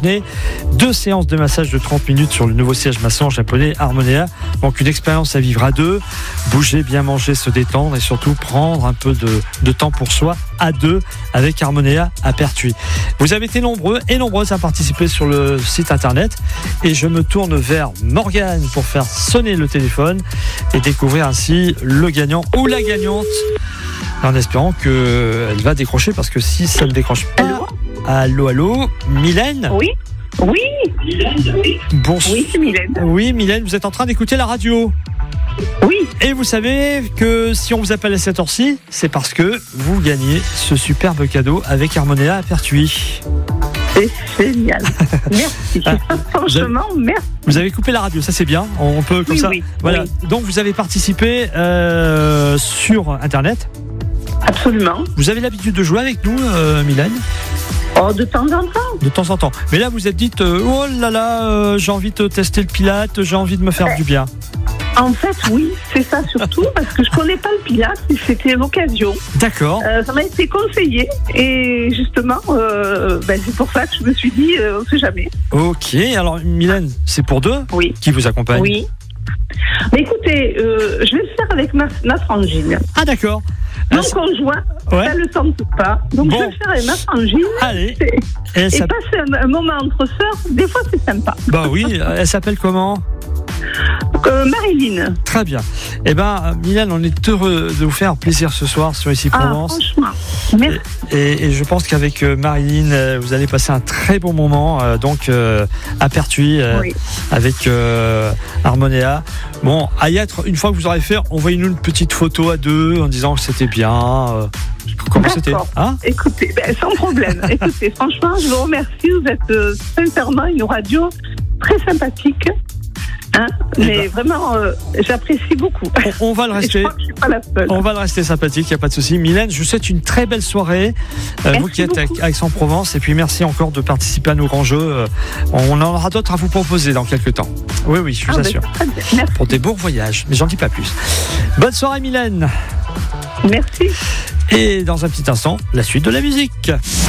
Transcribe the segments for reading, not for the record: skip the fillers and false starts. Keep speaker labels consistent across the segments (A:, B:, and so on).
A: Daphné. 2 séances de massage de 30 minutes sur le nouveau siège massant japonais Harmonia. Donc une expérience à vivre à 2. Bouger, bien manger, se détendre et surtout prendre un peu de temps pour soi à 2 avec Harmonia à Pertuis. Vous avez été nombreux et nombreuses à participer sur le site internet et je me tourne vers Morgane pour faire sonner le téléphone et découvrir ainsi le gagnant ou la gagnante en espérant qu'elle va décrocher parce que si ça ne décroche pas... Allô, Mylène ?
B: Oui.
A: Bonsoir.
B: Oui, c'est Mylène.
A: Oui, Mylène, vous êtes en train d'écouter la radio ?
B: Oui.
A: Et vous savez que si on vous appelle à cette heure-ci, c'est parce que vous gagnez ce superbe cadeau avec Harmonia à Pertuis.
B: C'est génial. Merci. Franchement, merci.
A: Vous avez coupé la radio, ça c'est bien. On peut comme ça.
B: Oui.
A: Voilà.
B: Oui.
A: Donc vous avez participé sur Internet.
B: Absolument.
A: Vous avez l'habitude de jouer avec nous, Mylène ?
B: Oh, de temps en temps.
A: De temps en temps. Mais là, vous êtes dit, oh là là, j'ai envie de tester le Pilate, j'ai envie de me faire du bien.
B: En fait, oui, c'est ça surtout, parce que je connais pas le Pilate, et c'était l'occasion.
A: D'accord.
B: Ça m'a été conseillé, et justement, c'est pour ça que je me suis dit, on sait jamais.
A: Ok, alors Mylène, c'est pour 2 ?
B: Oui.
A: Qui vous accompagne ?
B: Oui. Mais écoutez, je vais le faire avec ma frangine.
A: Ah d'accord.
B: Mon conjoint,
A: ouais.
B: ça ne le sente pas. Donc
A: bon.
B: je vais le faire avec ma frangine.
A: Allez.
B: Et passer un moment entre sœurs, des fois c'est sympa.
A: Bah oui, elle s'appelle comment ?
B: Marilyn.
A: Très bien. Eh ben, Mylène, on est heureux de vous faire plaisir ce soir sur Ici Provence.
B: Franchement, merci.
A: Et je pense qu'avec Marilyn, vous allez passer un très bon moment à Pertuis
B: oui.
A: avec Harmonia. Bon, une fois que vous aurez fait, envoyez-nous une petite photo à 2 en disant que c'était bien. Comment c'était ?
B: Écoutez, sans problème. Écoutez, franchement, je vous remercie. Vous êtes sincèrement une radio très sympathique. Mais vraiment, j'apprécie beaucoup.
A: On va le rester.
B: Je crois que je suis pas la seule.
A: On va le rester sympathique, il n'y a pas de souci. Mylène, je vous souhaite une très belle soirée. Vous qui êtes à Aix-en-Provence. Et puis merci encore de participer à nos grands jeux. On en aura d'autres à vous proposer dans quelques temps. Oui, je vous assure.
B: Merci.
A: Pour des beaux voyages, mais j'en dis pas plus. Bonne soirée, Mylène.
B: Merci.
A: Et dans un petit instant, la suite de la musique.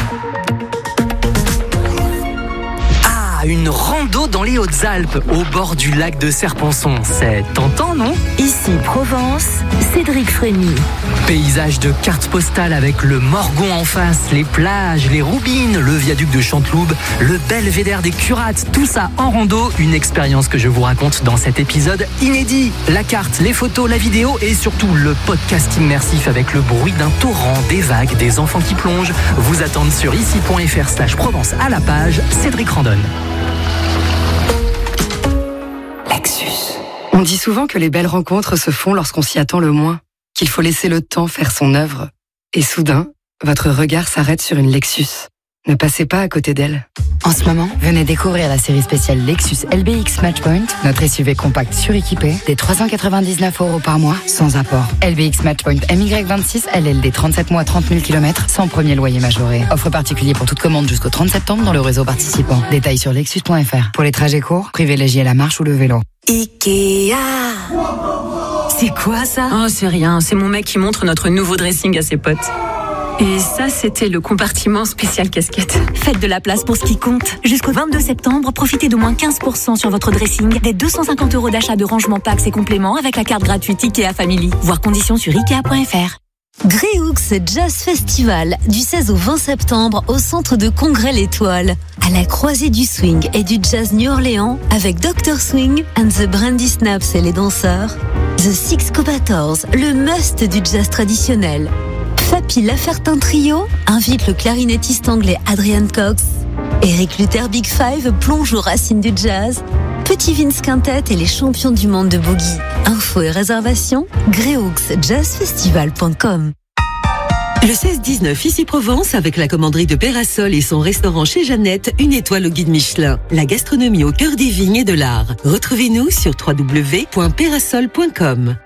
C: Une rando dans les Hautes-Alpes, au bord du lac de Serponçon. C'est tentant, non ?
D: Ici Provence, Cédric Frémy.
C: Paysage de carte postale avec le Morgon en face, les plages, les Roubines, le viaduc de Chanteloube, le belvédère des Curates, tout ça en rando. Une expérience que je vous raconte dans cet épisode inédit. La carte, les photos, la vidéo et surtout le podcast immersif avec le bruit d'un torrent, des vagues, des enfants qui plongent vous attendent sur ici.fr/Provence à la page Cédric Randonne.
E: Lexus. On dit souvent que les belles rencontres se font lorsqu'on s'y attend le moins, qu'il faut laisser le temps faire son œuvre. Et soudain, votre regard s'arrête sur une Lexus. Ne passez pas à côté d'elle.
F: En ce moment, venez découvrir la série spéciale Lexus LBX Matchpoint, notre SUV compact suréquipé, des 399 € par mois, sans apport. LBX Matchpoint MY26, LLD 37 mois, 30 000 km, sans premier loyer majoré. Offre particulier pour toute commande jusqu'au 30 septembre dans le réseau participant. Détails sur lexus.fr. Pour les trajets courts, privilégiez la marche ou le vélo.
D: Ikea. C'est quoi ça ?
G: Oh, c'est rien. C'est mon mec qui montre notre nouveau dressing à ses potes. Et ça, c'était le compartiment spécial casquette.
D: Faites de la place pour ce qui compte. Jusqu'au 22 septembre, profitez de moins 15% sur votre dressing, des 250 € d'achat de rangement packs et compléments avec la carte gratuite Ikea Family. Voir conditions sur Ikea.fr.
H: Greyhoux Jazz Festival, du 16 au 20 septembre au centre de congrès L'Étoile. À la croisée du swing et du jazz New Orleans avec Dr. Swing and the Brandy Snaps et les danseurs. The Six Cobators, le must du jazz traditionnel. Fapi Lafertin Trio invite le clarinettiste anglais Adrian Cox. Eric Luther Big Five plonge aux racines du jazz. Petit Vince Quintet et les champions du monde de boogie. Infos et réservations, greyhouxjazzfestival.com.
I: Le 16-19 Ici Provence avec la commanderie de Pérasol et son restaurant chez Jeannette, une étoile au guide Michelin. La gastronomie au cœur des vignes et de l'art. Retrouvez-nous sur www.pérasol.com.